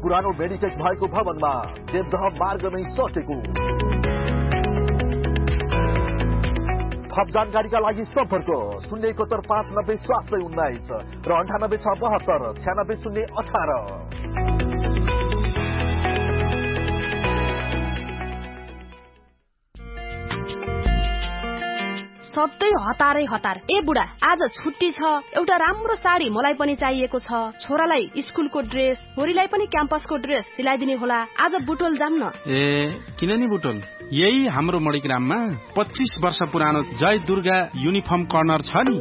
पुरानो मेडिटेक भएको भवनमा देवदह मार्गमै सटेको। थप जानकारीका लागि सम्पर्क 071 590 719 र 98 672 96 018। सधैँ हतारै हतार। ए बुढा, आज छुट्टी छ, एउटा राम्रो साडी मलाई पनि चाहिएको छ। छोरालाई स्कुलको ड्रेस, छोरीलाई पनि क्याम्पसको ड्रेस सिलाइदिने होला। आज बुटोल जाम न। किन नि बुटोल? यही हाम्रो मणिग्राममा 25 वर्ष पुरानो जय दुर्गा युनिफर्म कर्नर छ नि।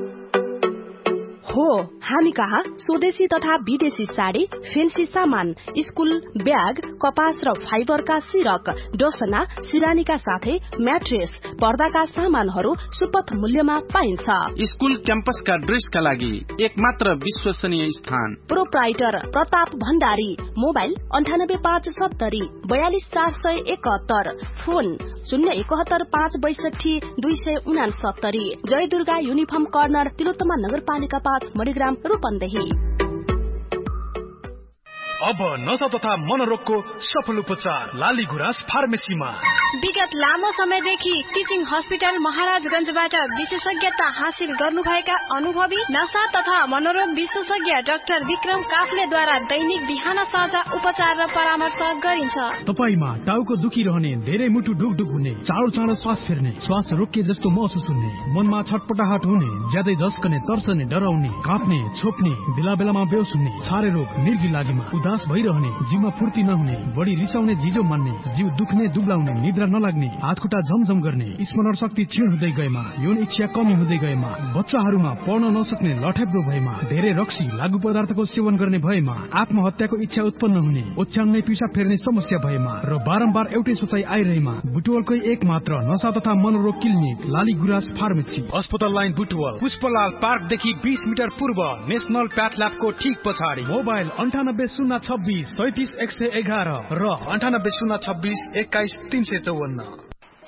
हो, हामी कहाँ स्वदेशी तथा विदेशी साडी, फेन्सी सामान, स्कुल ब्याग, कपास र फाइबरका सिरक, डोसना, सिरानीका साथै म्याट्रेस, पर्दाका सामानहरू सुपथ मूल्यमा पाइन्छ। स्कुल क्याम्पसका ड्रेसका लागि एकमात्र विश्वसनीय स्थान। Proprietor Pratap Bhandari. Mobile 9857 42471, phone 071 562 269। जय दुर्गा युनिफर्म कर्नर, तिलोत्तमा नगरपालिका 5, मणिग्राम, रूपन्देही। अब नशा तथा मनोरोगको सफल उपचार लाली गुराँस फार्मेसीमा। विगत लामो समयदेखि टिचिङ हस्पिटल महाराजगंजबाट विशेषज्ञता हासिल गर्नुभएका अनुभवी नशा तथा मनोरोग विशेषज्ञ डाक्टर विक्रम काफ्लेद्वारा दैनिक बिहान साँझ उपचार र परामर्श गरिन्छ। तपाईमा टाउको दुखिरहने, धेरै मुटु ढुकढुक हुने, चाँडो श्वास फेर्ने, श्वास रोकिए जस्तो महसुस हुने, मनमा छटपटाहट हुने, ज्यादै झस्कने, तर्सने, डराउने, काँप्ने, छोप्ने, बेला बेलामा बेहोस हुने, छारे रोग, निर्गी लागेमा, उदास भइरहने, जिउमा फुर्ती नहुने, बढी रिसाउने, जिजो मान्ने, जिउ दुख्ने, दुब्लाउने, निद्रा नलाग्ने, हात खुट्टा झमझम गर्ने, स्मरण शक्ति क्षीण हुँदै गएमा, यौन इच्छा कमी हुँदै गएमा, बच्चाहरूमा पढ्न नसक्ने, लठेब्रो भएमा, धेरै रक्सी लागु पदार्थको सेवन गर्ने भएमा, आत्महत्याको इच्छा उत्पन्न हुने, ओछ्यानमै पिसाब फेर्ने समस्या भएमा र बारम्बार एउटै सोचाइ आइरहेमा बुटवलकै एक मात्र नशा तथा मनोरोग क्लिनिक लाली गुराँस फार्मेसी, अस्पताल लाइन बुटवल, पुष्पलाल पार्कदेखि 20 मिटर पूर्व, नेशनल प्याथल्याबको ठीक पछाडि। मोबाइल 98 026 37 111 र 98 026 21 354।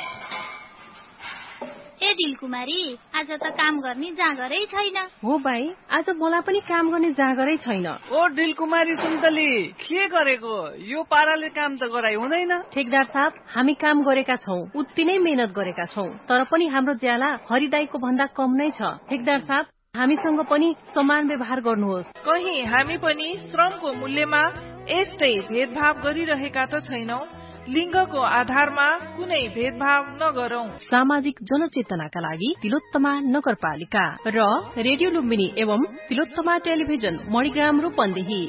ए दिलकुमारी, आज त काम गर्ने जाँगरै छैन। हो भाइ, आज मलाई पनि काम गर्ने जाँगरै छैन। ओ दिलकुमारी सुन्तली, के गरेको? यो पाराले काम त गराइ हुँदैन। ठेकदार साहब, हामी काम गरेका छौं, उति नै मेहनत गरेका छौं, तर पनि हाम्रो ज्याला हरिदाईको भन्दा कम नै छ। ठेकदार साहब, हामीसँग पनि समान व्यवहार गर्नुहोस्। कहीं हामी पनि श्रमको मूल्यमा यस्तै भेदभाव गरिरहेका त छैनौं। लिङ्गको आधारमा कुनै भेदभाव नगरौं। सामाजिक जनचेतनाका लागि तिलोत्तमा नगरपालिका र रेडियो लुम्बिनी एवं तिलोत्तमा टेलिभिजन मणिग्राम रूपन्देही।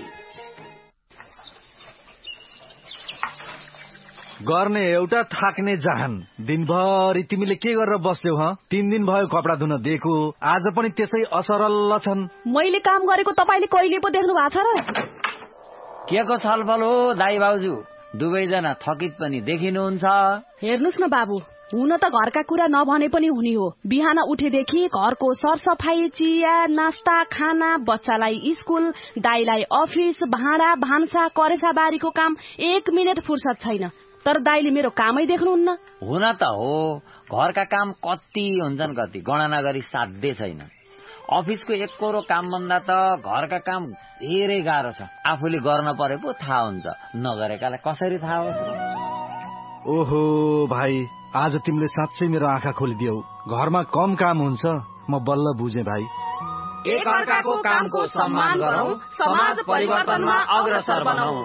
गर्ने एउटा थाक्ने जहान। दिनभरि तिमीले के गरेर बस्यौ? 3 दिन भयो कपडा धुन दिएको, आज पनि त्यसै असरल छन्। मैले काम गरेको तपाईले कहिले पो देख्नु भएको छ र? के को छलफल हो दाइ भाउजू? दुवैजना थकित पनि देखिनुहुन्छ। हेर्नुस् न बाबु, हुन त घरका कुरा नभने पनि हुने हो। बिहान उठेदेखि घरको सरसफाई, चिया, नास्ता, खाना, बच्चालाई स्कुल, दाइलाई अफिस, भाँडा भान्सा, करेसा बारीको काम, 1 मिनेट फुर्सद छैन। तर दाइले मेरो कामै देख्नुहुन्न। हुन त हो, घरका काम कति हुन्छन्, कति गणना गरी साध्य छैन। अफिसको एक कोरो काम भन्दा त घरका काम धेरै गाह्रो छ। आफूले गर्न परे पो थाहा हुन्छ, नगरेकालाई कसरी थाहा होस् र? ओहो भाइ, आज तिमीले साँच्चै मेरो आँखा खोलिदियौ। घरमा कम काम हुन्छ, म बल्ल बुझेँ भाइ। एक अर्काको कामको सम्मान गरौं, समाज परिवर्तनमा अग्रसर बनाऊ।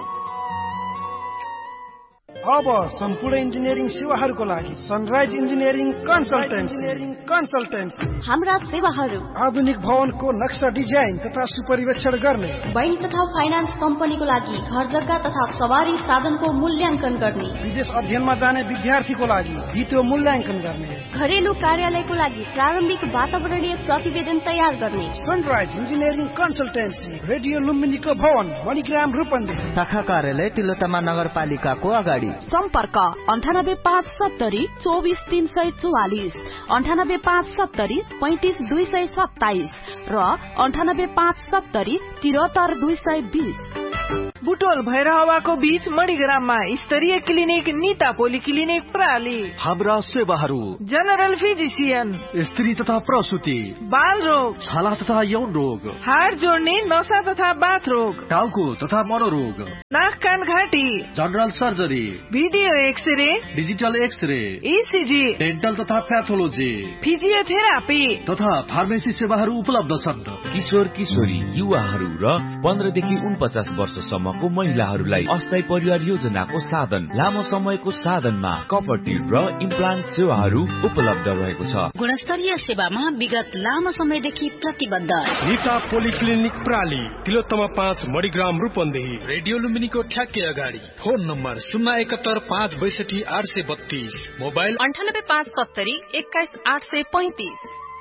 अब सम्पूर्ण इन्जिनियरिङ सेवाहरूको लागि सनराइज इन्जिनियरिङ कन्सल्टेन्सी। हाम्रा सेवाहरू आधुनिक भवनको नक्सा डिजाइन तथा सुपरिवेक्षण गर्ने, बैंक तथा फाइनान्स कम्पनीको लागि घर जग्गा तथा सवारी साधनको मूल्याङ्कन गर्ने, विदेश अध्ययनमा जाने विद्यार्थीको लागि वित्तीय मूल्याङ्कन गर्ने, घरेलु कार्यालयको लागि प्रारम्भिक वातावरणीय प्रतिवेदन तयार गर्ने। सनराइज इन्जिनियरिङ कन्सल्टेन्सी, रेडियो लुम्बिनीको भवन, मणिग्राम रूपन्देही। शाखा कार्यालय तिलोत्तमा नगरपालिकाको अगाडि। सम्पर्क 98 570 24 344, 98 570 35 227 र 98 570 73 220। बुटोल भैरहवाको बीच मणिग्राममा स्तरीय क्लिनिक नीता पोलिक्लिनिक प्राली। हाम्रा सेवाहरू जनरल फिजिसियन, स्त्री तथा प्रसुति, बाल रोग, छाला तथा यौन रोग, हाड जोड्ने, नसा तथा बाथ रोग, टाउको तथा मनोरोग, नाक कान घाँटी, general surgery, video x-ray, digital x-ray, ECG, dental तथा प्याथोलोजी, फिजियोथेरापी तथा फार्मेसी सेवाहरू उपलब्ध छन्। किशोर किशोरी, युवाहरू र 15 देखि 49 वर्षसम्मको महिलाहरूलाई अस्थायी परिवार योजनाको साधन, लामो समयको साधनमा कपर ट्युब र इम्प्लान्ट सेवाहरू उपलब्ध रहेको छ। गुणस्तरीय सेवामा विगत लामो समयदेखि प्रतिबद्ध नीता पोलिक्लिनिक प्राली, तिलोत्तमा 5 मणिग्राम रूपन्देही, रेडियो लुम्बिनीको ठ्याक्कै अगाडि। Phone number 071 562 832, mobile 98 570 21 835।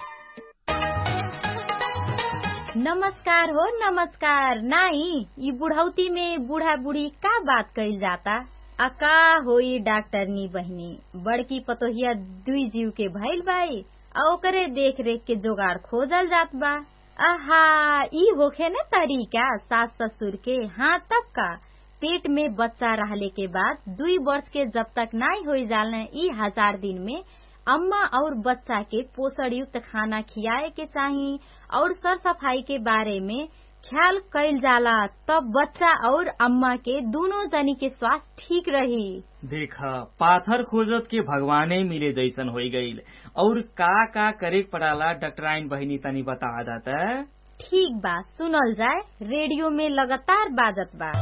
नमस्कार हो नमस्कार। नाई ये बुढ़ौती में बूढ़ा बूढ़ी का बात कही जाता। अका होई डॉक्टरनी बहनी, बड़की पतोहिया दुई जीव के भइल बाई, ओकरे देख रेख के जोगाड़ खोजल जात बा। आहा, ई होखे न तरीका सास ससुर के। हाँ, तब का पेट में बच्चा रहले के बाद 2 वर्ष के जब तक नाई हो जालने, ई 1000 दिन में अम्मा और बच्चा के पोषण युक्त खाना खियाए के चाहिए और सर सफाई के बारे में ख्याल कैल जाला, तब बच्चा और अम्मा के दोनों जनी के स्वास्थ्य ठीक रही। देखा, पाथर खोजत के भगवाने मिले जैसन हो गईल। और का करे पड़ाला डॉक्टराइन बहिनी तनी बता दाता। ठीक बा, सुनल जाए। रेडियो में लगातार बाजत बा।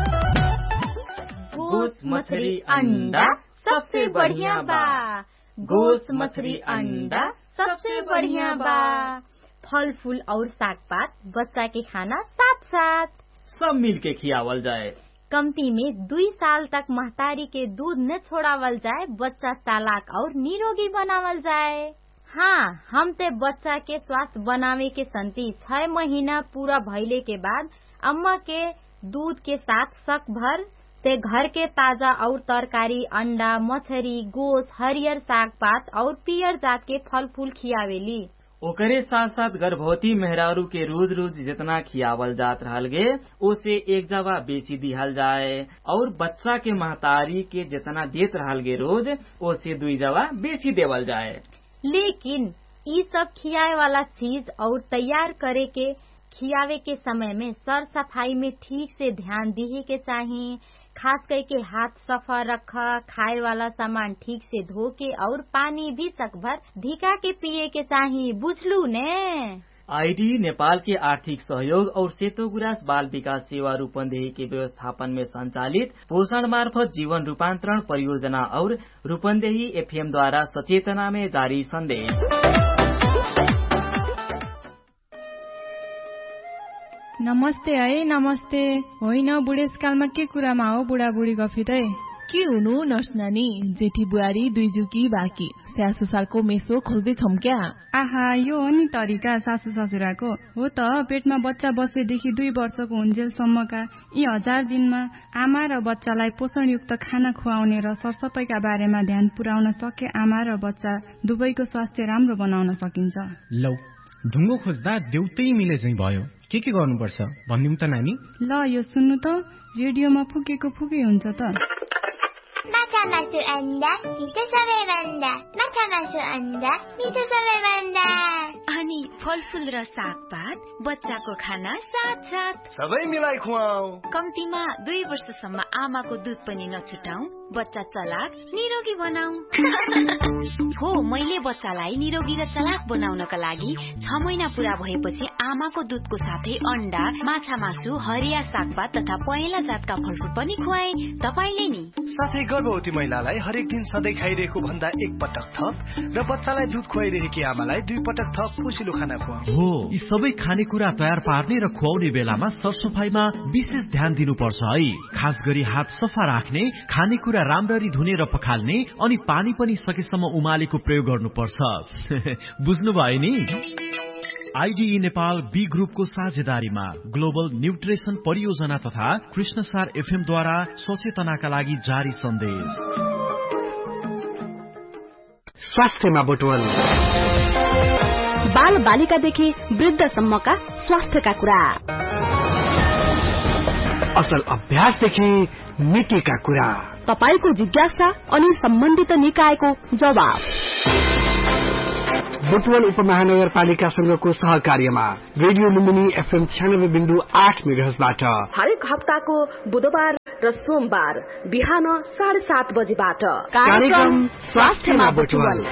गोस मछली अंडा सबसे बढ़िया बा, गोस मछली अंडा सबसे बढ़िया बा। फल फूल और साग पात बच्चा के खाना साथ साथ सब मिल के खियावल जाए। कमती में 2 साल तक महतारी के दूध न छोड़ावल जाए, बच्चा चालाक और निरोगी बनावल जाए। हाँ, हम ते बच्चा के स्वास्थ्य बनावे के संति 6 महीना पूरा भइले के बाद अम्मा के दूध के साथ शक भर से घर के ताजा और तरकारी, अंडा, मछली, गोस, हरियर साग पात और पियर जात के फल फूल खियावेली। ओकरे साथ साथ गर्भवती मेहरारू के रोज रोज जितना खियावल जात रहल गे, ओसे 1 जवा बेसी दिहल जाए। और बच्चा के महतारी के जितना देत रहल गे रोज, ओसे 2 जवा बेसी देवल जाए। लेकिन ई सब खियाए वाला चीज और तैयार करे के खियावे के समय में सर सफाई में ठीक से ध्यान दिए के चाहिए। खास करके हाथ सफा रखा, खाए वाला सामान ठीक से धो के और पानी भी सकभर धिका के पिए के चाहिए, बुझलू ने। आईडी नेपाल के आर्थिक सहयोग और सेतो गुराँस बाल विकास सेवा रूपन्देही के व्यवस्थापन में संचालित पोषण मार्फत जीवन रूपांतरण परियोजना और रूपन्देही एफएम द्वारा सचेतना में जारी संदेश। नमस्ते है, नमस्ते। होइन, बुढेसकालमा के कुरामा हो बुढाबुढी गफित है? के हुनु नर्स नानी, जेठी बुहारी 2 जुकी बाँकी स्यासु सालको मेसो खोज्दै छौं क्या? आहा, यो हो नि तरिका सासु ससुराको। हो त, पेटमा बच्चा बसेदेखि 2 वर्षको हुन्जेलसम्मका यी 1000 दिनमा आमा र बच्चालाई पोषणयुक्त खाना खुवाउने र सरसफाइका बारेमा ध्यान पुर्याउन सके आमा र बच्चा दुवैको स्वास्थ्य राम्रो बनाउन सकिन्छ। लौ, ढुङ्गो खोज्दा देउतै मिले चाहिँ भयो। के गर्नुपर्छ भनिदिउँ त नानी? ल, यो सुन्नु त, रेडियोमा फुकेको फुकै हुन्छ त। माछा मासु अन्डा मिठो सबैभन्दा, माछा मासु अन्डा मिठो सबैभन्दा। अनि फलफूल र सागपात बच्चाको खाना साथ साथ सबै मिलाई खुवाऊ। कम्तीमा 2 वर्षसम्म आमाको दुध पनि नछुटाऊ, बच्चा चलाक निरोगी बनाऊ। हो, मैले बच्चालाई निरोगी र चलाक बनाउनका लागि 6 महिना पूरा भएपछि आमाको दुधको साथै अंडा, माछा मासु, हरिया सागपात तथा पहेँला जातका फलफूल पनि खुवाए। तपाईले नि साथै गर्भवती महिलालाई हरेक दिन सधैँ खाइरहेको भन्दा 1 पटक थप र बच्चालाई दुध खुवाइरहेकी आमालाई 2 पटक थप पोषिलो खाना खुवाऊ। हो, यी सबै खानेकुरा तयार पार्ने र खुवाउने बेलामा सरसफाइमा विशेष ध्यान दिनुपर्छ है। खास गरी हात सफा राख्ने, खानेकुरा राम्ररी धुने र पखाल्ने, अनि पानी पनि सकेसम्म उमालेको प्रयोग गर्नुपर्छ। बुझ्नुभयो नि? आईडीई नेपाल बी ग्रुपको साझेदारीमा ग्लोबल न्यूट्रिसन परियोजना तथा कृष्णसार एफएम द्वारा सचेतनाका लागि जारी सन्देश। स्वास्थ्यमा बुटवल, बाल बालिकादेखि वृद्धसम्मका स्वास्थ्यका कुरा। असल अभ्यासदेखि मिटेका कुरा, तपाईको जिज्ञासा अनि सम्बन्धित निकायको जवाब। बुटवल उपमहानगरपालिकासँगको सहकार्यमा रेडियो लुम्बिनी FM 96.8 मेगाहर्जबाट हरेक हप्ताको बुधबार र सोमबार बिहान 7:30 बजेबाट कार्यक्रम स्वास्थ्यमा बुटवल।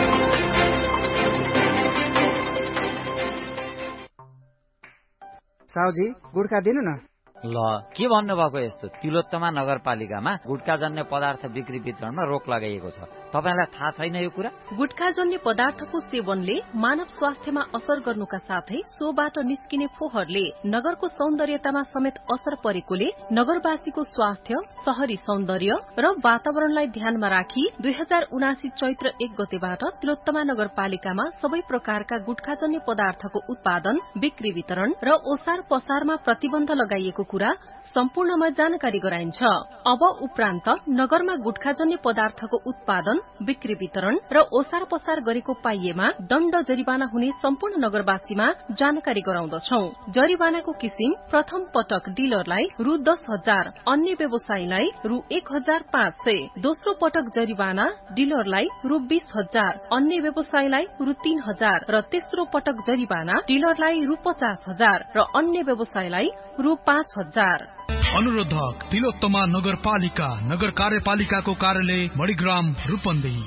साउजी गुड्का दिनु न। ल के भन्नुभएको यस्तो तिलोत्तमा नगरपालिकामा गुटखाजन्य पदार्थ बिक्री वितरणमा रोक लगाइएको छ। तपाईलाई थाहा छैन यो कुरा? गुटखाजन्य पदार्थको सेवनले मानव स्वास्थ्यमा असर गर्नुका साथै सोबाट निस्किने फोहोरले नगरको सौन्दर्यतामा समेत असर परेकोले नगरवासीको स्वास्थ्य, शहरी सौन्दर्य र वातावरणलाई ध्यानमा राखी 2079 चैत्र 1 गतेबाट तिलोत्तमा नगरपालिकामा सबै प्रकारका गुटखाजन्य पदार्थको उत्पादन, बिक्री वितरण र ओसार पसारमा प्रतिबन्ध लगाइएको कुरा सम्पूर्णमा जानकारी गराइन्छ। अब उपरान्त नगरमा गुटखाजन्य पदार्थको उत्पादन, बिक्री वितरण र ओसार पसार गरेको पाइएमा दण्ड जरिवाना हुने सम्पूर्ण नगरवासीमा जानकारी गराउँदछौ। जरिवानाको किसिम प्रथम पटक डिलरलाई रु 10,000, अन्य व्यवसायीलाई रु 1,500, दोस्रो पटक जरिवाना डिलरलाई रु 20,000, अन्य व्यवसायीलाई रु 3,000 र तेस्रो पटक जरिवाना डिलरलाई रु 50,000 र अन्य व्यवसायीलाई रु 5,000। अनुरोधक तिलोत्तमा नगरपालिका, नगर कार्यपालिकाको कार्यालय मणिग्राम रूपन्देही।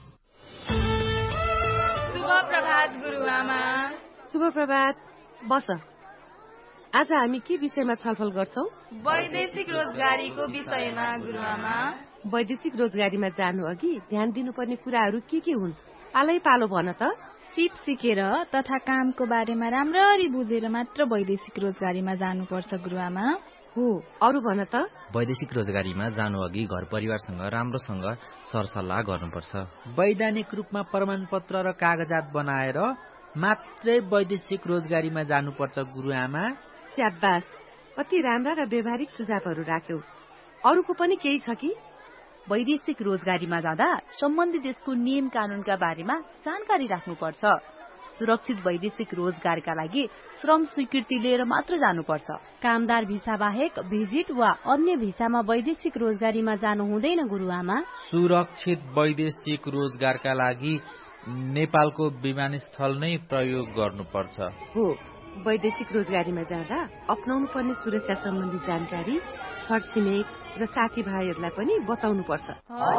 शुभ प्रभात गुरुआमा। शुभ प्रभात। बस आज हामी के विषयमा छलफल गर्छौं? वैदेशिक रोजगारीको विषयमा गुरुआमा। वैदेशिक रोजगारीमा जानु अघि ध्यान दिनुपर्ने कुराहरू के हुन्? पालै पालो भन त। सिप सिकेर तथा कामको बारेमा राम्ररी बुझेर मात्र वैदेशिक रोजगारीमा जानुपर्छ गुरुआमा। हो, अरू भन त। वैदेशिक रोजगारीमा जानु अघि घर परिवारसँग राम्रोसँग सरसल्लाह गर्नुपर्छ। वैधानिक रूपमा प्रमाणपत्र र कागजात बनाएर मात्रै वैदेशिक रोजगारीमा जानुपर्छ गुरुआमा। स्याबास, कति राम्रा र व्यवहारिक सुझावहरू राख्यौ। अरूको पनि केही छ कि? वैदेशिक रोजगारीमा जाँदा सम्बन्धित देशको नियम कानूनका बारेमा जानकारी राख्नुपर्छ। सुरक्षित वैदेशिक रोजगारका लागि श्रम स्वीकृति लिएर मात्र जानुपर्छ। कामदार भिसा बाहेक भिजिट वा अन्य भिसामा वैदेशिक रोजगारीमा जानु हुँदैन गुरुआमा। सुरक्षित वैदेशिक रोजगारका लागि नेपालको विमानस्थल नै प्रयोग गर्नुपर्छ। हो, वैदेशिक रोजगारीमा जाँदा अपनाउनु पर्ने सुरक्षा सम्बन्धी जानकारी छरछिमेक र साथीभाइहरूलाई पनि बताउनु पर्छ।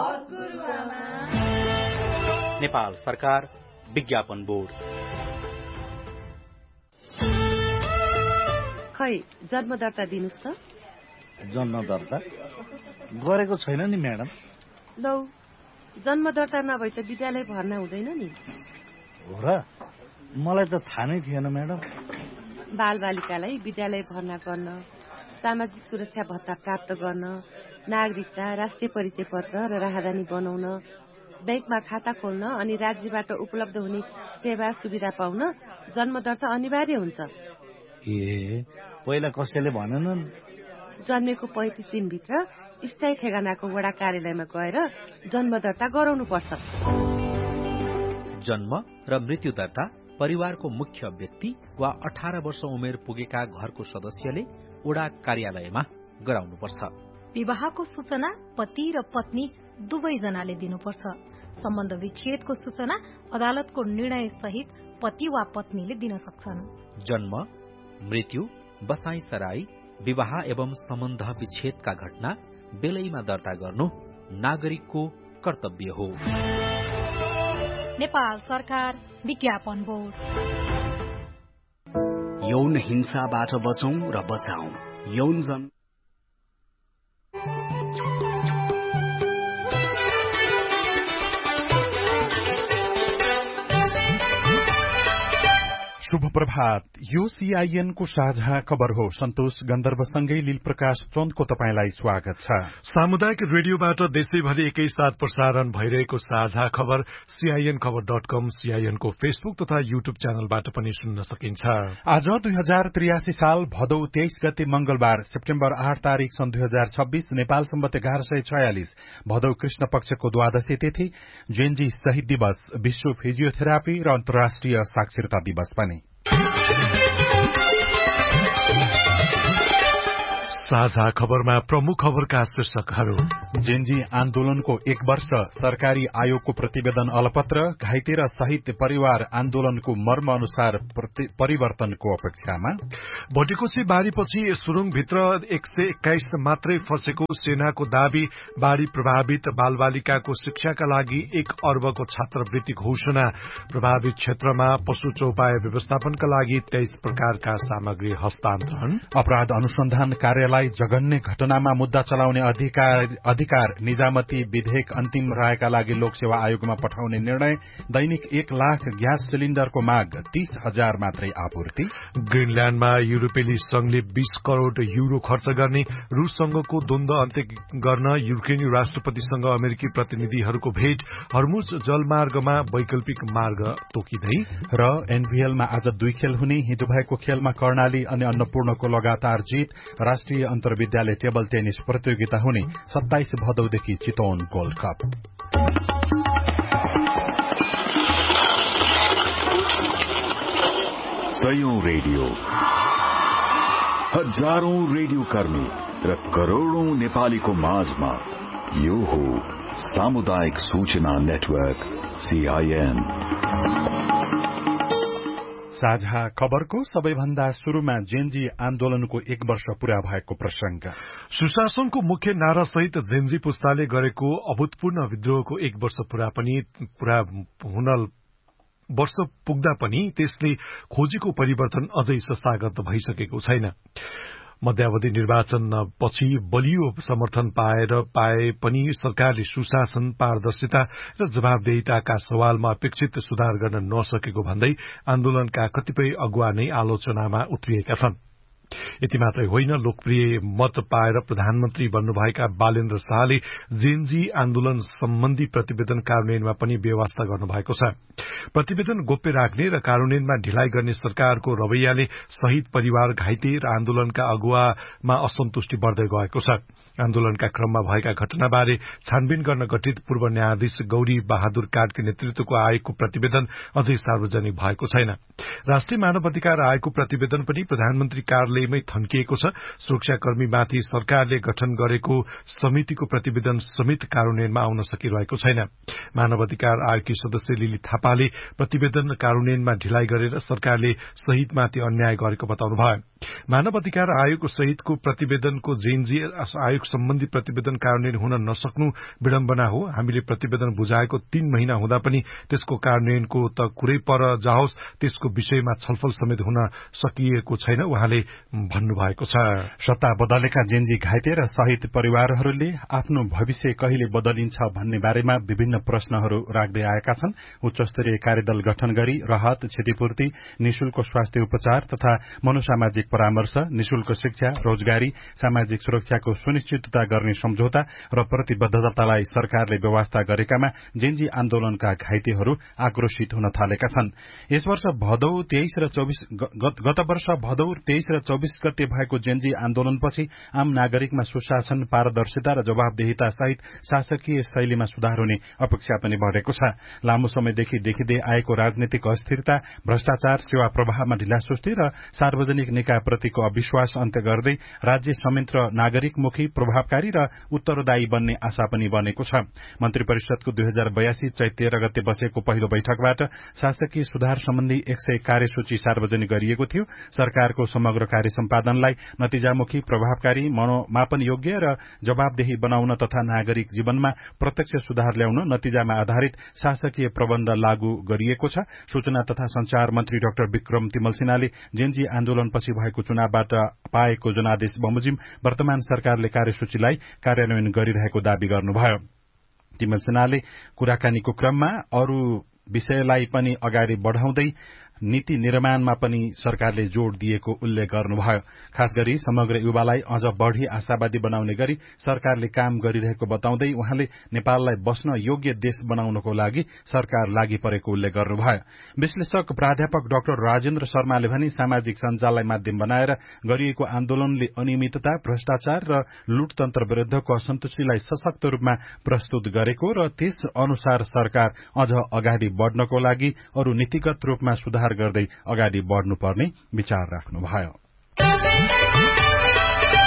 नेपाल सरकार विज्ञापन बोर्ड। खै जन्म दर्ता दिनुस् त। जन्म दर्ता गरेको छैन नि म्याडम। लौ, जन्म दर्ता नभए त विद्यालय भर्ना हुँदैन नि। हो र? मलाई त थाहा नै थिएन म्याडम। बालबालिकालाई विद्यालय भर्ना गर्न, सामाजिक सुरक्षा भत्ता प्राप्त गर्न, नागरिकता, राष्ट्रिय परिचय पत्र र राहदानी बनाउन, बैंकमा खाता खोल्न अनि राज्यबाट उपलब्ध हुने सेवा सुविधा पाउन जन्म दर्ता अनिवार्य हुन्छ। ए, पहिला कसैले भनेनन्? जन्मेको 35 दिनभित्र स्थायी ठेगानाको वडा कार्यालयमा गएर जन्म दर्ता गराउनु पर्छ। जन्म र मृत्यु दर्ता परिवारको मुख्य व्यक्ति वा 18 वर्ष उमेर पुगेका घरको सदस्यले वडा कार्यालयमा गराउनुपर्छ। विवाहको सूचना पति र पत्नी दुवैजनाले दिनुपर्छ। सम्बन्ध विच्छेदको सूचना अदालतको निर्णय सहित पति वा पत्नीले दिन सक्छन्। जन्म, मृत्यु, बसाई सराई, विवाह एवं सम्बन्ध विच्छेदका घटना बेलैमा दर्ता गर्नु नागरिकको कर्तव्य हो। नेपाल सरकार विज्ञापन बोर्ड। यौन हिंसाबाट बचौं र बचाऊ। यौन जन शुभ प्रभात। यो सीआईएन को साझा खबर हो। सन्तोष गन्धर्वसँगै लील प्रकाश चन्दको तपाईंलाई स्वागत छ। सामुदायिक रेडियोबाट देशैभरि एकैसाथ प्रसारण भइरहेको साझा खबर सीआईएन खबर.com, सीआईएन को फेसबुक तथा युट्युब च्यानलबाट पनि सुन्न सकिन्छ। आज 2083 साल भदौ 23 गते मंगलबार, सेप्टेम्बर 8 तारिक सन् 2026, नेपाल सम्वत 1146 भदौ कृष्ण पक्षको द्वादशी तिथि, जेएनजी शहीद दिवस, विश्व फिजियोथेरापी र अन्तर्राष्ट्रिय साक्षरता दिवस पनि। साझा खबरमा प्रमुख खबरका शीर्षकहरू। जेन्जी आन्दोलनको 1 वर्ष, सरकारी आयोगको प्रतिवेदन अलपत्र, घाइते र शहीद परिवार आन्दोलनको मर्म अनुसार परिवर्तनको अपेक्षामा। भटेकोसी बाढ़ीपछि सुरुङभित्र 121 मात्रै फँसेको सेनाको दावी। बाढ़ी प्रभावित बालबालिकाको शिक्षाका लागि 1 अर्बको छात्रवृत्ति घोषणा। प्रभावित क्षेत्रमा पशु चौपाय व्यवस्थापनका लागि 23 प्रकारका सामग्री हस्तान्तरण। अपराध अनुसन्धान कार्यालय जघन्य घटनामा मुद्दा चलाउने अधिकार निजामती विधेयक अन्तिम रायका लागि लोकसेवा आयोगमा पठाउने निर्णय। दैनिक 1 लाख ग्यास सिलिण्डरको माग, 30,000 मात्रै आपूर्ति। ग्रीनल्याण्डमा युरोपेली संघले 20 करोड़ युरो खर्च गर्ने। रूससँगको द्वन्द्व अन्त्य गर्न युक्रेनी राष्ट्रपतिसँग अमेरिकी प्रतिनिधिहरूको भेट। हर्मुज जलमार्गमा वैकल्पिक मार्ग तोकिँदै। र एनबीएलमा आज 2 खेल हुने। हिजो भएको खेलमा कर्णाली अनि अन्नपूर्णको लगातार जीत। राष्ट्रिय अन्तर्विद्यालय टेबल टेनिस प्रतियोगिता हुने 27 भदौदेखि चितवन गोल्ड कप। सयौं रेडियो, हजारौं रेडियो कर्मी र करोड़ौं नेपालीको माझमा यो हो सामुदायिक सूचना नेटवर्क CIN। साझा खबरको सबैभन्दा शुरूमा जेन्जी आन्दोलनको 1 वर्ष पूरा भएको प्रसंग। सुशासनको मुख्य नारा सहित जेन्जी पुस्ताले गरेको अभूतपूर्ण विद्रोहको 1 वर्ष वर्ष पुग्दा पनि त्यसले खोजेको परिवर्तन अझै संस्थागत भइसकेको छैन। मध्यावधि निर्वाचन पछि बलियो समर्थन पाए पनि सरकारले सुशासन, पारदर्शिता र जवाबदेहिताका सवालमा अपेक्षित सुधार गर्न नसकेको भन्दै आन्दोलनका कतिपय अगुवा नै आलोचनामा उत्रिएका छन्। यति मात्रै होइन, लोकप्रिय मत पाएर प्रधानमन्त्री बन्नुभएका बालेन्द्र शाहले जेन्जी आन्दोलन सम्बन्धी प्रतिवेदन कार्यान्वयनमा पनि व्यवस्था गर्नुभएको छ। प्रतिवेदन गोप्य राख्ने र कार्यान्वयनमा ढिलाइ गर्ने सरकारको रवैयाले शहीद परिवार, घाइते र आन्दोलनका अगुवामा असन्तुष्टि बढ्दै गएको छ। आन्दोलनका क्रममा भएका घटनाबारे छानबिन गर्न गठित पूर्व न्यायाधीश गौरी बहादुर काटको नेतृत्वको आयोगको प्रतिवेदन अझै सार्वजनिक भएको छैन। राष्ट्रिय मानव अधिकार आयोगको प्रतिवेदन पनि प्रधानमन्त्री कार्यालयमै थन्किएको छ। सुरक्षाकर्मीमाथि सरकारले गठन गरेको समितिको प्रतिवेदन समेत कार्यान्वयनमा आउन सकिरहेको छैन। मानव अधिकार आयोगकी सदस्य लिली थापाले प्रतिवेदन कार्यान्वयनमा ढिलाइ गरेर सरकारले शहीदमाथि अन्याय गरेको बताउनुभयो। मानव अधिकार आयोगको सहितको प्रतिवेदनको जेन्जी आयोग सम्बन्धी प्रतिवेदन कार्यान्वयन हुन नसक्नु विडम्बना हो। हामीले प्रतिवेदन बुझाएको 3 महिना हुँदा पनि त्यसको कार्यान्वयनको त कुरै पर जाओस्, त्यसको विषयमा छलफल समेत हुन सकिएको छैन, उहाँले भन्नुभएको छ। सत्ता बदलेका जेन्जी घाइते र शहीद परिवारहरूले आफ्नो भविष्य कहिले बदलिन्छ भन्ने बारेमा विभिन्न प्रश्नहरू राख्दै आएका छन्। उच्चस्तरीय कार्यदल गठन गरी राहत, क्षतिपूर्ति, निशुल्क स्वास्थ्य उपचार तथा मनोसामाजिक परामर्श, निशुल्क शिक्षा, रोजगारी, सामाजिक सुरक्षाको सुनिश्चितता गर्ने सम्झौता र प्रतिबद्धतालाई सरकारले व्यवस्था गरेकामा जेन्जी आन्दोलनका घाइतेहरू आक्रोशित हुन थालेका छन्। यस वर्ष भदौ 23 र 24 गत वर्ष भदौ 23 र 24 गते भएको जेन्जी आन्दोलनपछि आम नागरिकमा सुशासन, पारदर्शिता र जवाबदेहिता सहित शासकीय शैलीमा सुधार हुने अपेक्षा पनि बढ़ेको छ। लामो समयदेखि देखिँदै आएको राजनीतिक अस्थिरता, भ्रष्टाचार, सेवा प्रवाहमा ढिलासुस्ती र सार्वजनिक निकायप्रतिको अविश्वास अन्त्य गर्दै राज्य संयन्त्र नागरिकमुखी, प्रभावकारी र उत्तरदायी बन्ने आशा पनि बनेको छ। मन्त्री परिषदको 2082 चैत 13 गते बसेको पहिलो बैठकबाट शासकीय सुधार सम्बन्धी 100 कार्यसूची सार्वजनिक गरिएको थियो। सरकारको समग्र कार्य सम्पादनलाई नतिजामुखी, प्रभावकारी, मनोमापन योग्य र जवाबदेही बनाउन तथा नागरिक जीवनमा प्रत्यक्ष सुधार ल्याउन नतिजामा आधारित शासकीय प्रबन्ध लागू गरिएको छ। सूचना तथा संचार मन्त्री डाक्टर विक्रम तिमल सिन्हाले जेन्जी आन्दोलनपछि भएको चुनावबाट पाएको जनादेश बमोजिम वर्तमान सरकारले कार्यसूचीलाई कार्यान्वयन गरिरहेको दावी गर्नुभयो। तिमल सिन्हाले कुराकानीको क्रममा अरू विषयलाई पनि अगाडि बढ़ाउँदै नीति निर्माणमा पनि सरकारले जोड़ दिएको उल्लेख गर्नुभयो। खास गरी समग्र युवालाई अझ बढ़ी आशावादी बनाउने गरी सरकारले काम गरिरहेको बताउँदै उहाँले नेपाललाई बस्न योग्य देश बनाउनको लागि सरकार लागि परेको उल्लेख गर्नुभयो। विश्लेषक प्राध्यापक डाक्टर राजेन्द्र शर्माले भने सामाजिक सञ्जाललाई माध्यम बनाएर गरिएको आन्दोलनले अनियमितता, भ्रष्टाचार र लुटतन्त्र विरूद्धको असन्तुष्टिलाई सशक्त रूपमा प्रस्तुत गरेको र त्यस अनुसार सरकार अझ अगाडि बढ़नको लागि अरू नीतिगत रूपमा सुधार गर्दै अगाडि बढ़नुपर्ने विचार राख्नुभयो।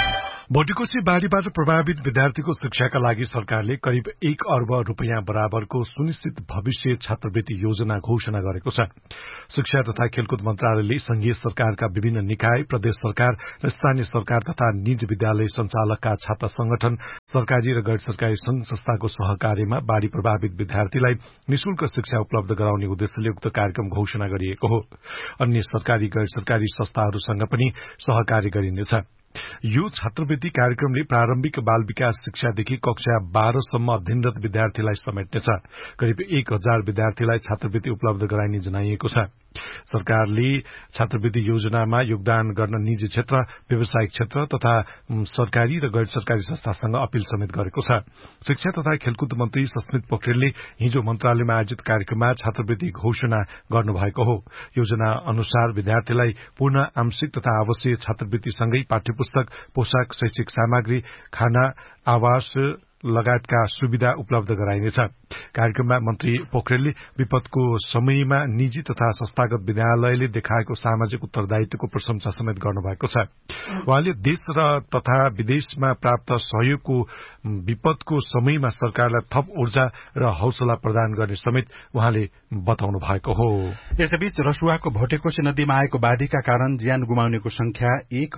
भोटिकोशी बाढ़ीबाट प्रभावित विद्यार्थीको शिक्षाका लागि सरकारले करिब 1 अर्ब रुपियाँ बराबरको सुनिश्चित भविष्य छात्रवृत्ति योजना घोषणा गरेको छ। शिक्षा तथा खेलकुद मन्त्रालयले संघीय सरकारका विभिन्न निकाय, प्रदेश सरकार र स्थानीय सरकार तथा निजी विद्यालय संचालकका छात्र संगठन, सरकारी र गैर सरकारी संघ संस्थाको सहकार्यमा बाढ़ी प्रभावित विद्यार्थीलाई निशुल्क शिक्षा उपलब्ध गराउने उद्देश्यले उक्त कार्यक्रम घोषणा गरिएको हो। अन्य सरकारी गैर सरकारी संस्थाहरूसँग पनि सहकार्य गरिनेछ। यो छात्रवृत्ति कार्यक्रमले प्रारम्भिक बाल विकास शिक्षादेखि कक्षा 12 सम्म अध्ययनरत विद्यार्थीलाई समेट्नेछ। करिब 1000 विद्यार्थीलाई छात्रवृत्ति उपलब्ध गराइने जनाइएको छ। सरकारले छात्रवृत्ति योजनामा योगदान गर्न निजी क्षेत्र, व्यावसायिक क्षेत्र तथा सरकारी र गैर सरकारी संस्थासँग अपील समेत गरेको छ। शिक्षा तथा खेलकुद मन्त्री सस्मित पोखरेलले हिजो मन्त्रालयमा आयोजित कार्यक्रममा छात्रवृत्ति घोषणा गर्नुभएको हो। योजना अनुसार विद्यार्थीलाई पूर्ण, आंशिक तथा आवासीय छात्रवृत्तिसँगै पाठ्यपुस्तक, पोशाक, शैक्षिक सामग्री, खाना, आवास लगायतका सुविधा उपलब्ध गराइनेछ। कार्यक्रममा मन्त्री पोखरेलले विपदको समयमा निजी तथा संस्थागत विद्यालयले देखाएको सामाजिक उत्तरदायित्वको प्रशंसा समेत गर्नुभएको छ। उहाँले देश र तथा विदेशमा प्राप्त सहयोगको विपदको समयमा सरकारलाई थप ऊर्जा र हौसला प्रदान गर्ने समेत उहाँले बताउनु भएको हो। यसैबीच रसुवाको भोटेकोशी नदीमा आएको बाढ़ीका कारण ज्यान गुमाउनेको संख्या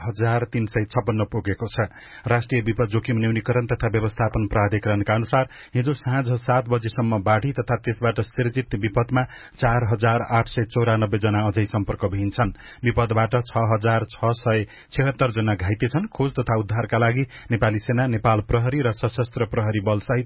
1356 पुगेको छ। राष्ट्रिय विपद जोखिम न्यूनीकरण तथा व्यवस्थापन प्राधिकरणका अनुसार हिजो साँझ 7 बजेसम्म बाढ़ी तथा त्यसबाट सिर्जित विपदमा 4894 जना अझै सम्पर्कविहीन छन्। विपदबाट 6676 जना घाइते छन्। खोज तथा उद्धारका लागि नेपाली सेना, नेपाल प्रहरी र सशस्त्र प्रहरी बल सहित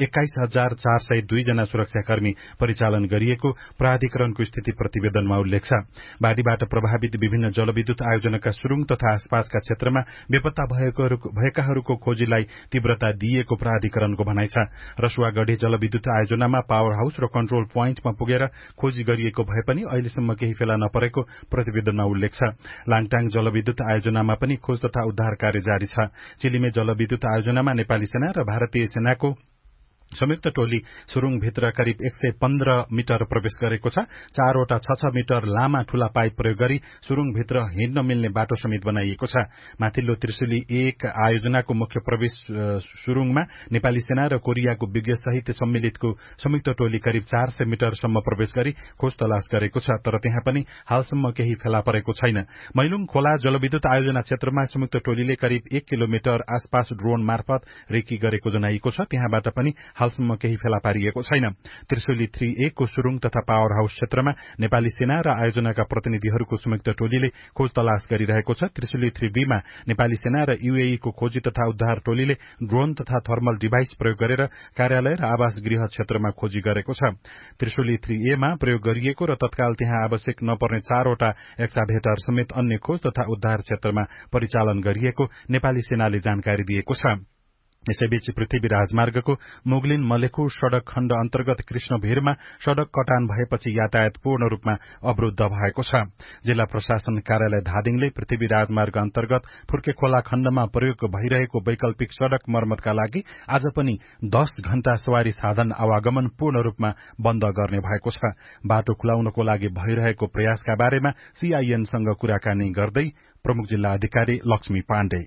21402 जना सुरक्षाकर्मी परिचालन गरिएको प्राधिकरणको स्थिति प्रतिवेदनमा उल्लेख छ। बाढ़ीबाट प्रभावित विभिन्न जलविद्युत आयोजनाका सुरुङ तथा आसपासका क्षेत्रमा बेपत्ता भएकाहरूको खोजीलाई तीव्रता दिइएको प्राधिकरणको भनाइ छ। रसुवागढ़ी जलविद्युत आयोजनामा पावर हाउस र कन्ट्रोल पोइन्टमा पुगेर खोजी गरिएको भए पनि अहिलेसम्म केही फेला नपरेको प्रतिवेदनमा उल्लेख छ। लाङटाङ जलविद्युत आयोजनामा पनि खोज तथा उद्धार कार्य जारी छ। चिलिमे जलविद्युत आयोजनामा नेपाली सेना र भारतीय सेनाको संयुक्त टोली सुरुङभित्र करिब 115 मिटर प्रवेश गरेको छ। 4वटा 6 मिटर लामा ठूला पाइप प्रयोग गरी सुरुङभित्र हिँड्न मिल्ने बाटो समेत बनाइएको छ। माथिल्लो त्रिशुली 1 आयोजनाको मुख्य प्रवेश सुरुङमा नेपाली सेना र कोरियाको विज्ञ सहित सम्मिलितको संयुक्त टोली करिब 400 मिटरसम्म प्रवेश गरी खोज तलास गरेको छ, तर त्यहाँ पनि हालसम्म केही फेला परेको छैन। मैलुङ खोला जलविद्युत आयोजना क्षेत्रमा संयुक्त टोलीले करिब 1 किलोमिटर आसपास ड्रोन मार्फत रेकी गरेको जनाइएको छ। त्यहाँबाट पनि हालसम्म केही फेला पारिएको छैन। त्रिशुली 3A को सुरुङ तथा पावर हाउस क्षेत्रमा नेपाली सेना र आयोजनाका प्रतिनिधिहरूको संयुक्त टोलीले खोज तलास गरिरहेको छ। त्रिशुली 3B मा नेपाली सेना र UAE को खोजी तथा उद्धार टोलीले ड्रोन तथा थर्मल डिभाइस प्रयोग गरेर कार्यालय र आवास गृह क्षेत्रमा खोजी गरेको छ। त्रिशुली 3A मा प्रयोग गरिएको र तत्काल त्यहाँ आवश्यक नपर्ने 4वटा एक्साभेटर समेत अन्य खोज तथा उद्धार क्षेत्रमा परिचालन गरिएको नेपाली सेनाले जानकारी दिएको छ। यसैबीच पृथ्वी राजमार्गको मुगलिन मलेखु सड़क खण्ड अन्तर्गत कृष्णभिरमा सड़क कटान भएपछि यातायात पूर्ण रूपमा अवरूद्ध भएको छ। जिल्ला प्रशासन कार्यालय धादिङले पृथ्वी राजमार्ग अन्तर्गत फुर्के खोला खण्डमा प्रयोग भइरहेको वैकल्पिक सड़क मर्मतका लागि आज पनि 10 घण्टा सवारी साधन आवागमन पूर्ण रूपमा बन्द गर्ने भएको छ। बाटो खुलाउनको लागि भइरहेको प्रयासका बारेमा CIN सँग कुराकानी गर्दै प्रमुख जिल्ला अधिकारी लक्ष्मी पाण्डे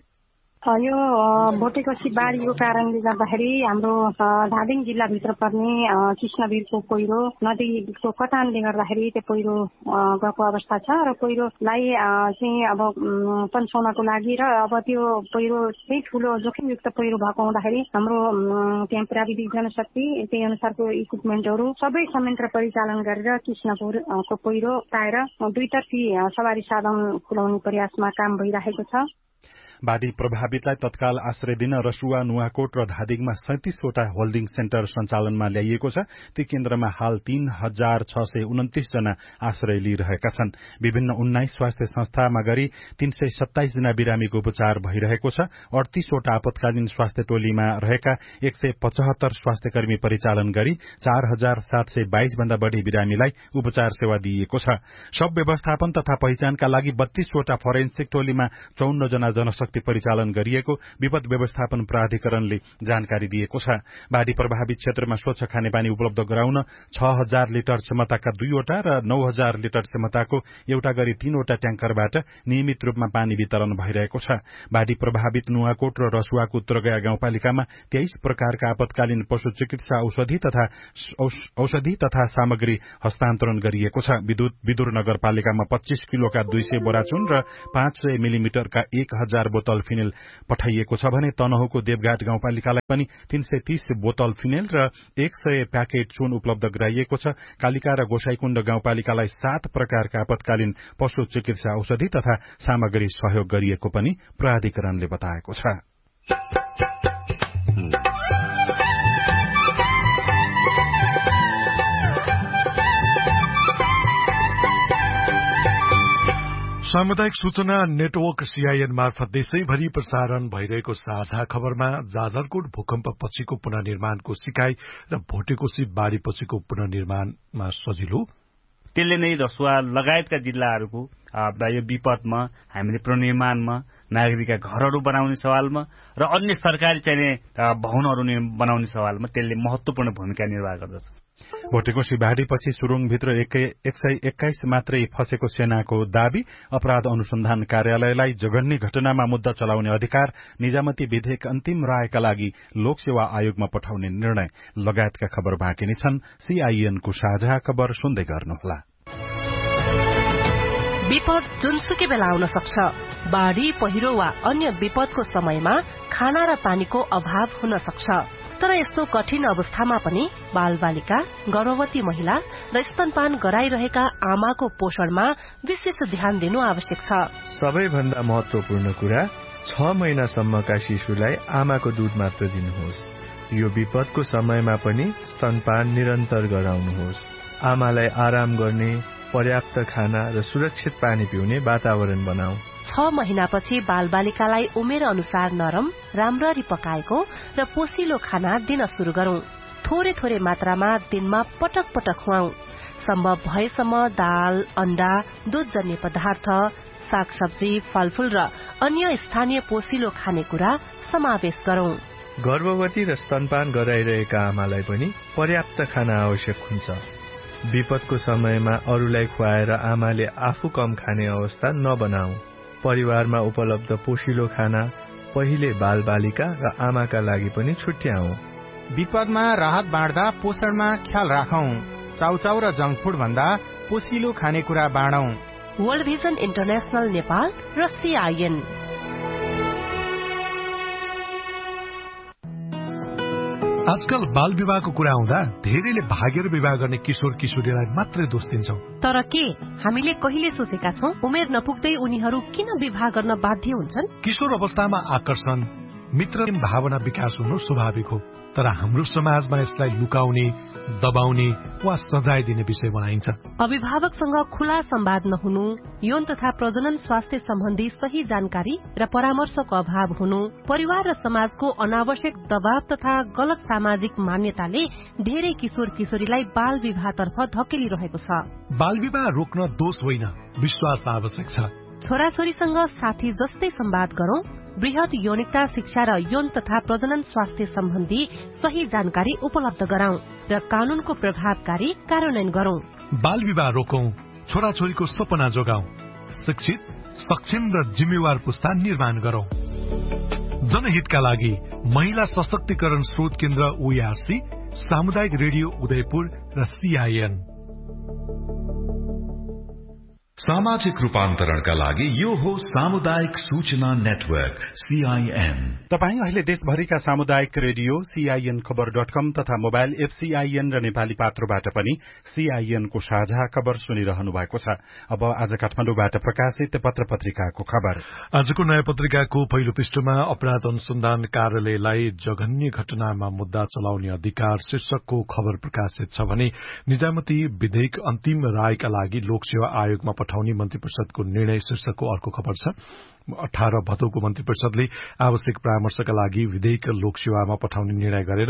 यो भोटेकोशी बाढ़ीको कारणले गर्दाखेरि हाम्रो धादिङ जिल्लाभित्र पर्ने कृष्णवीरको पहिरो नदीको कटानले गर्दाखेरि त्यो पहिरो गएको अवस्था छ र पहिरोलाई चाहिँ अब पन्छाउनको लागि र अब त्यो पहिरो चाहिँ ठूलो जोखिमयुक्त पहिरो भएको हुँदाखेरि हाम्रो त्यहाँ प्राविधिक जनशक्ति त्यही अनुसारको इक्विपमेन्टहरू सबै संयन्त्र परिचालन गरेर कृष्णपुरको पहिरो हटाएर दुईतर्फी सवारी साधन खुलाउने प्रयासमा काम भइरहेको छ। बाढ़ी प्रभावितलाई तत्काल आश्रय दिन रसुवा, नुवाकोट र धादिङमा 37वटा होल्डिङ सेन्टर सञ्चालनमा ल्याइएको छ। ती केन्द्रमा हाल 3629 जना आश्रय लिइरहेका छन्। विभिन्न 19 स्वास्थ्य संस्थामा गरी 327 जना बिरामीको उपचार भइरहेको छ। 38वटा आपतकालीन स्वास्थ्य टोलीमा रहेका 175 स्वास्थ्य कर्मी परिचालन गरी 4722 भन्दा बढ़ी बिरामीलाई उपचार सेवा दिइएको छ। शव व्यवस्थापन तथा पहिचानका लागि 32वटा फोरेन्सिक टोलीमा 54 जना जनशक्ति शक्ति परिचालन गरिएको विपद व्यवस्थापन प्राधिकरणले जानकारी दिएको छ। बाढ़ी प्रभावित क्षेत्रमा स्वच्छ खानेपानी उपलब्ध गराउन 6000 लिटर क्षमताका 2वटा र 9000 लिटर क्षमताको एउटा गरी 3वटा ट्याङ्करबाट नियमित रूपमा पानी वितरण भइरहेको छ। बाढ़ी प्रभावित नुवाकोट र रसुवाको उत्तरगया गाउँपालिकामा 23 प्रकारका आपतकालीन पशु चिकित्सा औषधि तथा सामग्री हस्तान्तरण गरिएको छ। विदुर नगरपालिकामा 25 किलोका 200 बोरा चुन र 500 मिलिमिटरका 1000 बोतल फिनेल पठाइएको छ भने तनहुको देवघाट गाउँपालिकालाई पनि 330 बोतल फिनेल र 100 प्याकेट चुन उपलब्ध गराइएको छ। कालिका र गोसाईकुण्ड गाउँपालिकालाई 7 प्रकारका आपतकालीन पशु चिकित्सा औषधि तथा सामग्री सहयोग गरिएको पनि प्राधिकरणले बताएको छ। सामुदायिक सूचना नेटवर्क सीआईएन मार्फत देशैभरि प्रसारण भइरहेको साझा खबरमा जाजरकोट भूकम्प पछिको पुनर्निर्माणको सिकाई र भोटेकोशी बाढ़ी पछिको पुनर्निर्माणमा सजिलो, त्यसले नै रसुवा लगायतका जिल्लाहरूको यो विपदमा हामीले पुनर्निर्माणमा नागरिकका घरहरू बनाउने सवालमा र अन्य सरकारी चाहिने भवनहरू बनाउने सवालमा त्यसले महत्वपूर्ण भूमिका निर्वाह गर्दछ। भोटेकोशी बाढ़ीपछि सुरुङभित्र 121 मात्रै फसेको सेनाको दावी, अपराध अनुसन्धान कार्यालयलाई जघन्य घटनामा मुद्दा चलाउने अधिकार, निजामती विधेयक अन्तिम रायका लागि लोकसेवा आयोगमा पठाउने निर्णय लगायतका खबर बाँकी नै छन्। सीआईएनको साझा खबर सुन्दै गर्नुहोला। विपद जुनसुकै बेला आउन सक्छ। बाढ़ी, पहिरो वा अन्य विपदको समयमा खाना र पानीको अभाव हुन सक्छ। तर यस्तो कठिन अवस्थामा पनि बालबालिका, गर्भवती महिला र स्तनपान गराइरहेका आमाको पोषणमा विशेष ध्यान दिनु आवश्यक छ। सबैभन्दा महत्वपूर्ण कुरा 6 महिनासम्मका शिशुलाई आमाको दूध मात्र दिनुहोस्। यो विपदको समयमा पनि स्तनपान निरन्तर गराउनुहोस्। आमालाई आराम गर्ने, पर्याप्त खाना र सुरक्षित पानी पिउने वातावरण बनाऊ। 6 महिनापछि बालबालिकालाई उमेर अनुसार नरम, राम्ररी पकाएको र पोसिलो खाना दिन शुरू गरौं। थोरै थोरै मात्रामा दिनमा पटक पटक खुवाऊ। सम्भव भएसम्म दाल, अण्डा, दूधजन्य पदार्थ, सागसब्जी, फलफूल र अन्य स्थानीय पोसिलो खानेकुरा समावेश गरौं। गर्भवती र स्तनपान गराइरहेका आमालाई पनि पर्याप्त खाना आवश्यक हुन्छ। विपदको समयमा अरूलाई खुवाएर आमाले आफू कम खाने अवस्था नबनाऊ। परिवारमा उपलब्ध पोषिलो खाना पहिले बालबालिका र आमाका लागि पनि छुट्याऊ। विपदमा राहत बाँड्दा पोषणमा ख्याल राखौं। चाउचाउ र जंक फूड भन्दा पोषिलो खानेकुरा बाँडौं। वर्ल्ड भिजन इन्टरनेशनल नेपाल र सीआईएन। आजकल बाल विवाहको कुरा आउँदा धेरैले भागेर विवाह गर्ने किशोर किशोरीलाई मात्रै दोष दिन्छौं। तर के हामीले कहिले सोचेका छौं उमेर नपुग्दै उनीहरू किन विवाह गर्न बाध्य हुन्छन्? किशोर अवस्थामा आकर्षण, मित्र भावना विकास हुनु स्वाभाविक हो। तर हाम्रो समाजमा यसलाई लुकाउने, दबाउने वा सजाय दिने विषय बनाइन्छ। अभिभावकसँग खुला संवाद नहुनु, यौन तथा प्रजनन स्वास्थ्य सम्बन्धी सही जानकारी र परामर्शको अभाव हुनु, परिवार र समाजको अनावश्यक दबाव तथा गलत सामाजिक मान्यताले धेरै किशोर किशोरीलाई बाल विवाहतर्फ धकेलिरहेको छ। बाल विवाह रोक्न दोष होइन, विश्वास आवश्यक छ। छोराछोरीसँग साथी जस्तै संवाद गरौं, वृहत यौनिकता शिक्षा र यौन तथा प्रजनन स्वास्थ्य सम्बन्धी सही जानकारी उपलब्ध गराउँ र कानूनको प्रभावकारी कार्यान्वयन गरौं। बाल विवाह रोकौं, छोराछोरीको सपना जोगाउँ, शिक्षित, सक्षम र जिम्मेवार पुस्ता निर्माण गरौं। जनहितका लागि महिला सशक्तिकरण स्रोत केन्द्र ओआरसी, सामुदायिक रेडियो उदयपुर र सीआईएन। सामाजिक रूपान्तरणका लागि यो हो सामुदायिक सूचना नेटवर्क सीआईएन। तपाई अहिले देशभरिका सामुदायिक रेडियो सीआईएन खबर.com तथा मोबाइल एप सीआईएन र नेपाली पात्रोबाट पनि सीआईएन को साझा खबर सुनिरहनु भएको छ। अब आज काठमाडौँबाट प्रकाशित पत्र पत्रिकाको खबर। आजको नयाँ पत्रिकाको पहिलो पृष्ठमा अपराध अनुसन्धान कार्यालयलाई जघन्य घटनामा मुद्दा चलाउने अधिकार शीर्षकको खबर प्रकाशित छ भने निजामती विधेयक अन्तिम रायका लागि लोकसेवा आयोगमा पठाउने मन्त्री परिषदको निर्णय शीर्षकको अर्को खबर छ। 18 भदौको मन्त्री परिषदले आवश्यक परामर्शका लागि विधेयक लोकसेवामा पठाउने निर्णय गरेर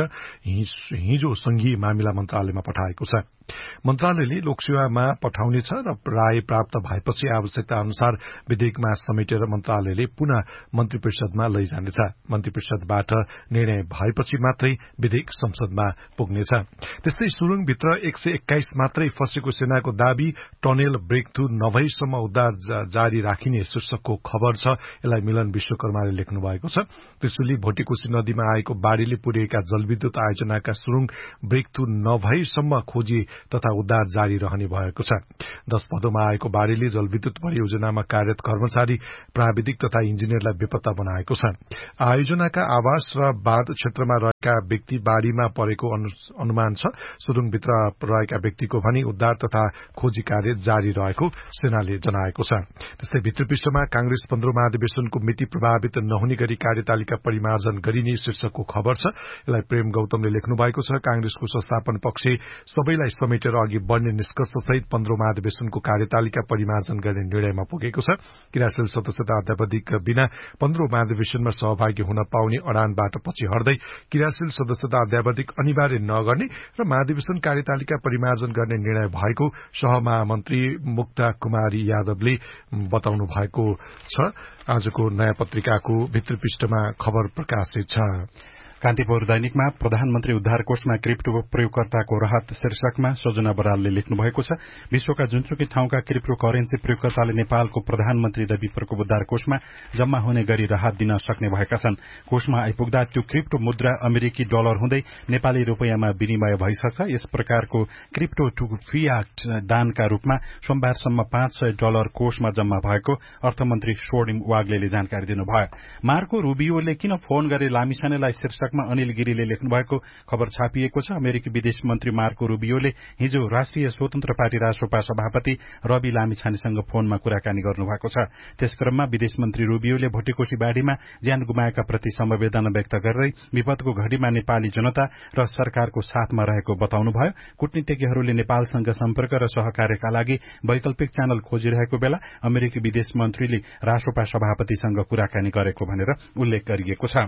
हिजो संघीय मामिला मन्त्रालयमा पठाएको छ। मन्त्रालयले लोकसेवामा पठाउनेछ र राय प्राप्त भएपछि आवश्यकता अनुसार विधेयकमा समेटेर मन्त्रालयले पुनः मन्त्री परिषदमा लैजानेछ। मन्त्री परिषदबाट निर्णय भएपछि मात्रै विधेयक संसदमा पुग्नेछ। त्यस्तै सुरुङभित्र 121 मात्रै फँसेको सेनाको दाबी, टनेल ब्रेकथ्रू नभएसम्म उद्धार जारी राखिने शीर्षकको खबर छ। यसलाई मिलन विश्वकर्माले लेख्नु भएको छ। त्यसैले भोटेकोशी नदीमा आएको बाढ़ीले पुर्याएका जलविद्युत आयोजनाका सुरुङ ब्रेकथ्रू नभएसम्म खोजी तथा उद्धार जारी रहने भएको छ। 10 भदौमा आएको बाढ़ीले जलविद्युत परियोजनामा कार्यरत कर्मचारी, प्राविधिक तथा इन्जिनियरलाई बेपत्ता बनाएको छ। आयोजनाका आवास र बाँध क्षेत्रमा रहेका व्यक्ति बाढ़ीमा परेको अनुमान छ। सुरुङभित्र रहेका व्यक्तिको भनी उद्धार तथा खोजी कार्य जारी रहेको सेनाले जनाएको छ। त्यस्तै भित्रपृष्ठमा कांग्रेस 15 महाधिवेशनको मिति प्रभावित नहुने गरी कार्यतालिका परिमार्जन गरिने शीर्षकको खबर छ। यसलाई प्रेम गौतमले लेख्नु भएको छ। कांग्रेसको संस्थापन पक्ष सबैलाई समेटेर अघि बढ़ने निष्कर्षसहित 15 महाधिवेशनको कार्यतालिका परिमार्जन गर्ने निर्णयमा पुगेको छ। क्रियाशील सदस्यता अध्यावधिक बिना 15 महाधिवेशनमा सहभागी हुन पाउने अडानबाट पछि हट्दै क्रियाशील सदस्यता अध्यावधिक अनिवार्य नगर्ने र महाधिवेशन कार्यतालिका परिमार्जन गर्ने निर्णय भएको सहमहामन्त्री मुक्ता कुमारी यादवले बताउनु भएको छ। आजको नयाँ पत्रिकाको भित्र पृष्ठमा खबर प्रकाशित छ। कान्तिपुर दैनिकमा प्रधानमन्त्री उद्धार कोषमा क्रिप्टो प्रयोगकर्ताको राहत शीर्षकमा सजना बरालले लेख्नु भएको छ। विश्वका जुनसुकै ठाउँका क्रिप्टो करेन्सी प्रयोगकर्ताले नेपालको प्रधानमन्त्री विप्रको उद्धार कोषमा जम्मा हुने गरी राहत दिन सक्ने भएका छन्। कोषमा आइपुग्दा त्यो क्रिप्टो मुद्रा अमेरिकी डलर हुँदै नेपाली रुपैयाँमा विनिमय भइसक्छ। यस प्रकारको क्रिप्टो टु फियाट दानका रूपमा सोमबारसम्म $500 कोषमा जम्मा भएको अर्थमन्त्री स्वर्णिम वाग्लेले जानकारी दिनुभयो। मार्को रुबियोले किन फोन गरे लामिछानेलाई शीर्षक अनिल गिरीले लेख्नु भएको खबर छापिएको छ। अमेरिकी विदेश मन्त्री मार्को रुबियोले हिजो राष्ट्रिय स्वतन्त्र पार्टी रासोपा सभापति रवि लामिछानेसँग फोनमा कुराकानी गर्नुभएको छ। त्यसक्रममा विदेश मन्त्री रुबियोले भोटेकोशी बाढ़ीमा ज्यान गुमाएका प्रति समवेदना व्यक्त गर्दै विपदको घड़ीमा नेपाली जनता र सरकारको साथमा रहेको बताउनुभयो। कूटनीतिज्ञहरूले नेपालसँग सम्पर्क र सहकार्यका लागि वैकल्पिक च्यानल खोजिरहेको बेला अमेरिकी विदेश मन्त्रीले रासोपा सभापतिसँग कुराकानी गरेको भनेर उल्लेख गरिएको छ।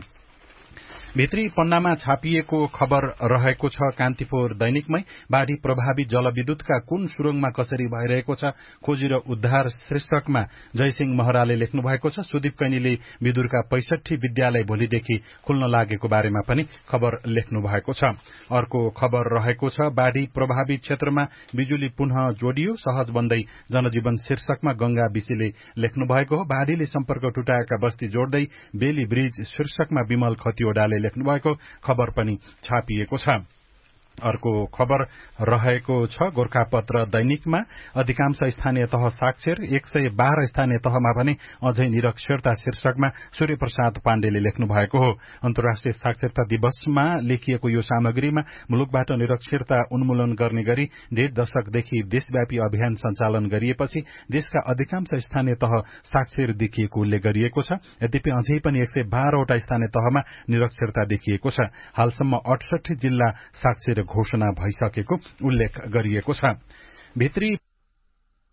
भित्री पन्नामा छापिएको खबर रहेको छ। कान्तिपुर दैनिकमै बाढ़ी प्रभावित जलविद्युतका कुन सुरुङमा कसरी भइरहेको छ खोजी र उद्धार शीर्षकमा जयसिंह महराले लेख्नु भएको छ। सुदीप कैनीले विदुरका 65 विद्यालय भोलिदेखि खुल्न लागेको बारेमा पनि खबर लेख्नु भएको छ। अर्को खबर रहेको छ बाढ़ी प्रभावित क्षेत्रमा बिजुली पुनः जोडियो सहज बन्दै जनजीवन शीर्षकमा गंगा विशीले लेख्नु भएको हो। बाढ़ीले सम्पर्क टुटाएका बस्ती जोड्दै बेली ब्रिज शीर्षकमा विमल खतिवड़ाले लेख्नु भएको खबर पनि छापिएको छ। अर्को खबर रहेको छ गोरखापत्र दैनिकमा अधिकांश स्थानीय तह साक्षर 112 स्थानीय तहमा भने अझै निरक्षरता शीर्षकमा सूर्य प्रसाद पाण्डेले लेख्नु भएको हो। अन्तर्राष्ट्रिय साक्षरता दिवसमा लेखिएको यो सामग्रीमा मुलुकबाट निरक्षरता उन्मूलन गर्ने गरी 1.5 दशकदेखि देशव्यापी अभियान सञ्चालन गरिएपछि देशका अधिकांश स्थानीय तह साक्षर देखिएको उल्लेख गरिएको छ। यद्यपि अझै पनि 112 वटा स्थानीय तहमा निरक्षरता देखिएको छ। हालसम्म 68 जिल्ला साक्षर घोषणा भइसकेको उल्लेख गरिएको छ। भित्री